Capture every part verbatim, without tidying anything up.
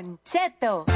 Don Cheto.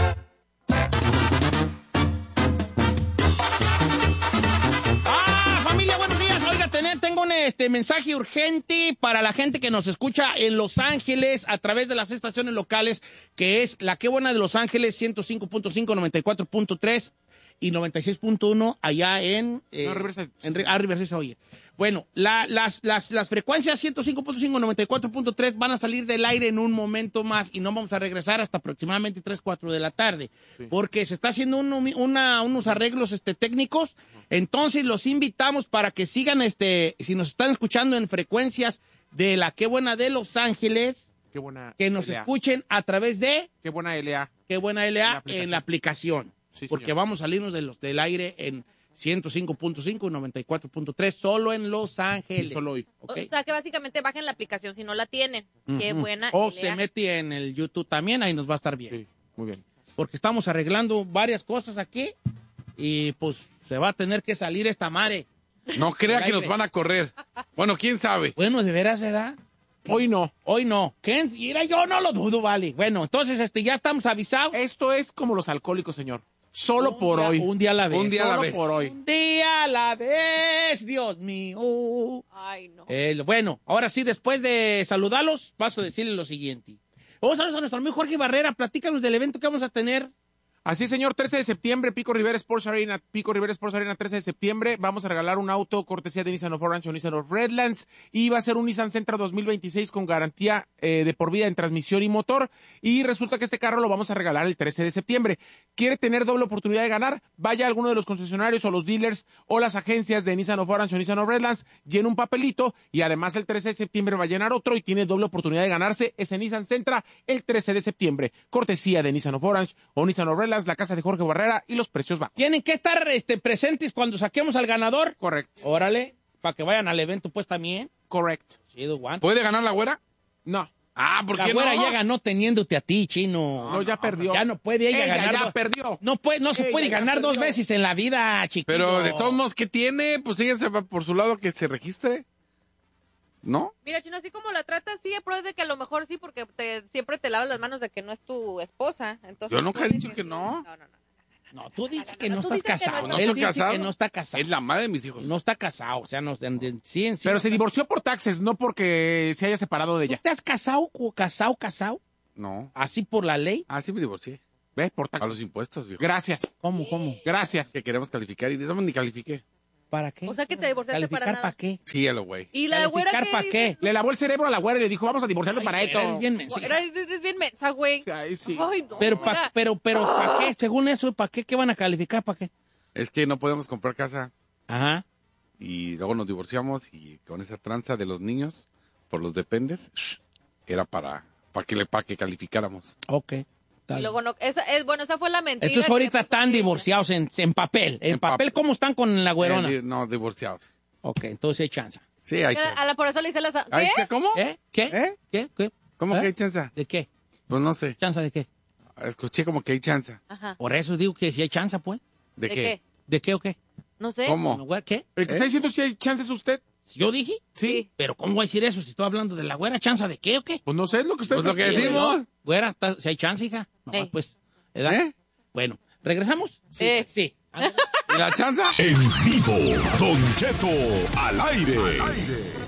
¡Ah, familia, buenos días! Oiga, tener, tengo un este, mensaje urgente para la gente que nos escucha en Los Ángeles a través de las estaciones locales, que es La Qué Buena de Los Ángeles, ciento cinco punto cinco, noventa y cuatro punto tres y noventa y seis punto uno allá en... Eh, no, Riverside. En, ah, Riverside, oye. Bueno, la, las, las, las frecuencias ciento cinco punto cinco, noventa y cuatro punto tres van a salir del aire en un momento más y no vamos a regresar hasta aproximadamente tres, cuatro de la tarde, sí. Porque se está haciendo un, una, unos arreglos este, técnicos. Entonces los invitamos para que sigan, este, si nos están escuchando en frecuencias de La Qué Buena de Los Ángeles, Qué buena que nos L A. escuchen a través de Qué Buena L A. Qué Buena L A en la en la aplicación. Sí, porque señor. vamos a salirnos de los, del aire en ciento cinco punto cinco y noventa y cuatro punto tres solo en Los Ángeles. Solo hoy. ¿Okay? O sea que básicamente bajen la aplicación si no la tienen. Uh-huh. Qué buena. O L A. se mete en el YouTube también, ahí nos va a estar bien. Sí, muy bien. Porque estamos arreglando varias cosas aquí y pues se va a tener que salir esta madre. No crea que nos van a correr. Bueno, quién sabe. Bueno, de veras, ¿verdad? Hoy no. Hoy no. ¿Quién? Mira, yo no lo dudo, vale. Bueno, entonces este, ya estamos avisados. Esto es como los alcohólicos, señor. Solo un por día, hoy. Un día a la vez. Un día a la Solo vez. por hoy. Un día a la vez, Dios mío. Ay, no. Eh, bueno, ahora sí, después de saludarlos, paso a decirles lo siguiente. Vamos a a nuestro amigo Jorge Barrera. Platícanos del evento que vamos a tener. Así, señor, trece de septiembre, Pico Rivera Sports Arena, Pico Rivera Sports Arena, trece de septiembre, vamos a regalar un auto cortesía de Nissan of Orange o Nissan of Redlands, y va a ser un Nissan Sentra dos mil veintiséis con garantía eh, de por vida en transmisión y motor, y resulta que este carro lo vamos a regalar el trece de septiembre. ¿Quiere tener doble oportunidad de ganar? Vaya a alguno de los concesionarios o los dealers o las agencias de Nissan of Orange o Nissan of Redlands, llena un papelito, y además el trece de septiembre va a llenar otro y tiene doble oportunidad de ganarse ese Nissan Sentra el trece de septiembre. Cortesía de Nissan of Orange o Nissan of Redlands, la casa de Jorge Barrera, y los precios van. Tienen que estar este, presentes cuando saquemos al ganador. Correcto. Órale, para que vayan al evento pues también. Correcto. Chido, Juan. ¿Puede ganar la güera? No. Ah, ¿por La qué güera no? ya ganó teniéndote a ti, chino. No, ya perdió. Ya no puede ella, Ella ganar. ya dos- perdió. No, puede, no se Ella puede ya ganar dos perdió. veces en la vida, chiquillo. Pero de todos modos, ¿qué tiene? Pues ella se va por su lado que se registre. ¿No? Mira, Chino, así como la tratas, sí, pero es de que a lo mejor sí, porque te, siempre te lavas las manos de que no es tu esposa. Entonces, Yo nunca tú he dices dicho que no. No, no, no. No, tú dices No, que no, no tú estás dices que no casado. estás Él casado. dice ¿Casado? que no está casado. Es la madre de mis hijos. No está casado, o sea, no, en, en- sí, en sí. Pero no se está- divorció por taxes, no porque se haya separado de ¿Tú ella. te has casado, o casado, casado? No. Así por la ley. Ah, sí me divorcié. ¿Ves? Por A los taxes. impuestos, viejo. Gracias. ¿Cómo, cómo? Gracias. Que queremos calificar y de eso ni califiqué. ¿Para qué? O sea que te divorciaste para ¿Calificar nada. para qué? Sí, a lo güey. Y la güera ¿Calificar que para qué? Le lavó el cerebro a la güera y le dijo, vamos a divorciarnos Ay, para güera, esto. eres bien mensa. Eres, eres bien mensa, güey. Ay, sí. Ay, no. Pero, pa- mira. pero, pero, ¿para qué? Según eso, ¿para qué? ¿Qué van a calificar? ¿Para qué? Es que no podemos comprar casa Ajá. y luego nos divorciamos y con esa tranza de los niños por los dependes, shh, era para, para, que, le, para que calificáramos. Ok. Y luego no, esa, es, bueno, esa fue la mentira. Entonces que ahorita le puso están ella. divorciados en, en papel. En, En papel, papel. ¿cómo están con la güerona? Eh, di- no, divorciados. Ok, entonces hay chance. Sí, hay Ya, chance. A la por eso le hice la... Ay, ¿Qué? ¿qué? ¿Cómo? ¿Eh? ¿Qué? ¿Eh? ¿Qué? ¿Qué? ¿Cómo ¿Eh? que hay chance? ¿De qué? Pues no sé. ¿Chance de qué? Escuché como que hay chance. Ajá. Por eso digo que si hay chance, pues. ¿De, ¿De qué? qué? ¿De qué o qué? No sé. ¿Cómo? ¿Güera, ¿Qué? ¿El que ¿Eh? está diciendo si hay chances usted? ¿Yo dije? Sí. ¿Pero cómo voy a decir eso si estoy hablando de la güera? ¿Chance de qué o qué? Pues no sé, es lo que usted Pues lo que prefiere. decimos. Güera, ¿está- si hay chance, hija. No, Sí. pues. ¿verdad? ¿Eh? Bueno, ¿regresamos? Sí. Sí. ¿Y la chanza? En vivo, Don Cheto al aire.